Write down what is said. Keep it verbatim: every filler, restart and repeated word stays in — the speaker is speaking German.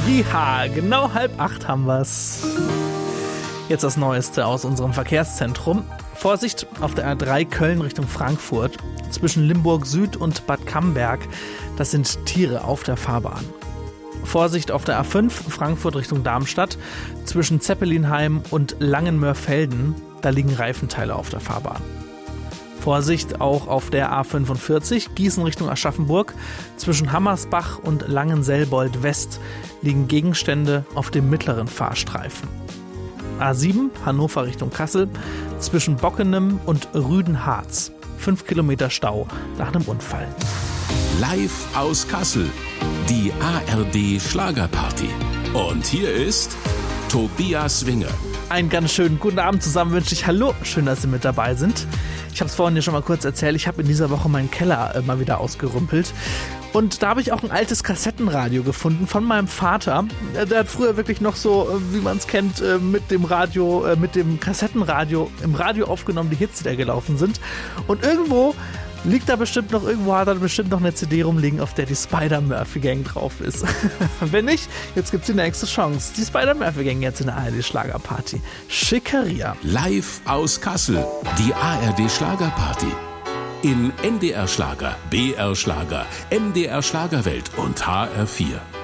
Ja, genau halb acht haben wir's. Jetzt das Neueste aus unserem Verkehrszentrum. Vorsicht auf der A drei Köln Richtung Frankfurt. Zwischen Limburg Süd und Bad Camberg. Das sind Tiere auf der Fahrbahn. Vorsicht auf der A fünf Frankfurt Richtung Darmstadt. Zwischen Zeppelinheim und Langenmörfelden. Da liegen Reifenteile auf der Fahrbahn. Vorsicht auch auf der A fünfundvierzig Gießen Richtung Aschaffenburg. Zwischen Hammersbach und Langenselbold West liegen Gegenstände auf dem mittleren Fahrstreifen. A sieben Hannover Richtung Kassel. Zwischen Bockenem und Rüdenharz. Fünf Kilometer Stau nach einem Unfall. Live aus Kassel. Die A R D Schlagerparty. Und hier ist Tobias Winger. Einen ganz schönen guten Abend zusammen wünsche ich. Hallo, schön, dass Sie mit dabei sind. Ich habe es vorhin ja schon mal kurz erzählt, ich habe in dieser Woche meinen Keller äh, mal wieder ausgerümpelt. Und da habe ich auch ein altes Kassettenradio gefunden von meinem Vater. Der hat früher wirklich noch so, wie man es kennt, mit dem Radio, mit dem Kassettenradio im Radio aufgenommen, die Hits, die da gelaufen sind. Und irgendwo liegt da bestimmt noch, irgendwo hat er bestimmt noch eine C D rumliegen, auf der die Spider-Murphy-Gang drauf ist. Wenn nicht, jetzt gibt's die nächste Chance. Die Spider-Murphy-Gang jetzt in der A R D Schlagerparty. Schickeria. Live aus Kassel. Die A R D Schlagerparty. In N D R Schlager, B R Schlager, M D R Schlagerwelt und H R vier.